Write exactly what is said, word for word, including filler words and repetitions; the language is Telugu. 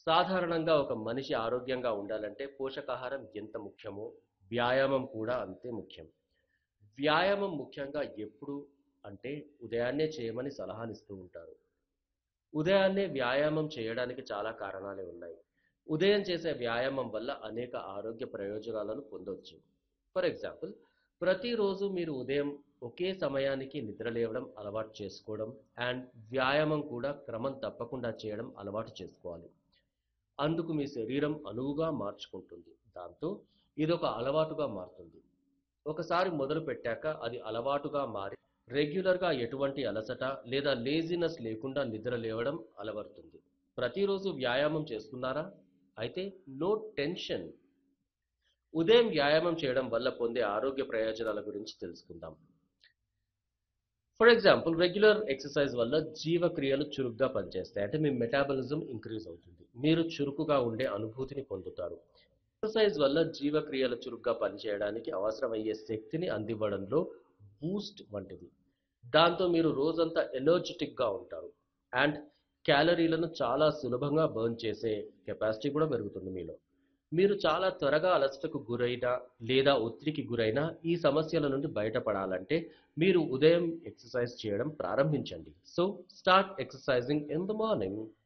సాధారణంగా ఒక మనిషి ఆరోగ్యంగా ఉండాలంటే పోషకాహారం ఎంత ముఖ్యమో వ్యాయామం కూడా అంతే ముఖ్యం. వ్యాయామం ముఖ్యంగా ఎప్పుడు అంటే ఉదయాన్నే చేయమని సలహానిస్తూ ఉంటారు. ఉదయాన్నే వ్యాయామం చేయడానికి చాలా కారణాలే ఉన్నాయి. ఉదయం చేసే వ్యాయామం వల్ల అనేక ఆరోగ్య ప్రయోజనాలను పొందొచ్చు. ఫర్ ఎగ్జాంపుల్, ప్రతిరోజు మీరు ఉదయం ఒకే సమయానికి నిద్రలేవడం అలవాటు చేసుకోవడం అండ్ వ్యాయామం కూడా క్రమం తప్పకుండా చేయడం అలవాటు చేసుకోవాలి. అందుకు మీ శరీరం అనువుగా మార్చుకుంటుంది. దాంతో ఇదొక అలవాటుగా మారుతుంది. ఒకసారి మొదలు పెట్టాక అది అలవాటుగా మారి రెగ్యులర్‌గా ఎటువంటి అలసట లేదా లేజినెస్ లేకుండా నిద్ర లేవడం అలవడుతుంది. ప్రతిరోజు వ్యాయామం చేస్తున్నారా? అయితే నో టెన్షన్. ఉదయం వ్యాయామం చేయడం వల్ల పొందే ఆరోగ్య ప్రయోజనాల గురించి తెలుసుకుందాం. ఫర్ ఎగ్జాంపుల్, రెగ్యులర్ ఎక్సర్సైజ్ వల్ల జీవక్రియలు చురుగ్గా పనిచేస్తాయి. అంటే మీ మెటాబాలిజం ఇంక్రీజ్ అవుతుంది. మీరు చురుకుగా ఉండే అనుభూతిని పొందుతారు. ఎక్సర్సైజ్ వల్ల జీవక్రియలు చురుగ్గా పనిచేయడానికి అవసరమయ్యే శక్తిని అందివ్వడంలో బూస్ట్ వంటిది. దాంతో మీరు రోజంతా ఎనర్జిటిక్‌గా ఉంటారు. అండ్ క్యాలరీలను చాలా సులభంగా బర్న్ చేసే కెపాసిటీ కూడా పెరుగుతుంది మీలో. మీరు చాలా త్వరగా అలసటకు గురైనా లేదా ఒత్తిడికి గురైనా ఈ సమస్యల నుండి బయటపడాలంటే మీరు ఉదయం ఎక్సర్సైజ్ చేయడం ప్రారంభించండి. So start exercising in the morning.